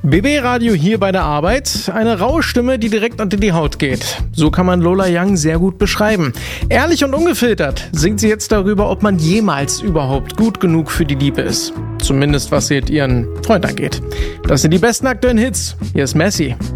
BB Radio hier bei der Arbeit. Eine raue Stimme, die direkt unter die Haut geht. So kann man Lola Young sehr gut beschreiben. Ehrlich und ungefiltert singt sie jetzt darüber, ob man jemals überhaupt gut genug für die Liebe ist. Zumindest was ihren Freund angeht. Das sind die besten aktuellen Hits. Hier ist Messi.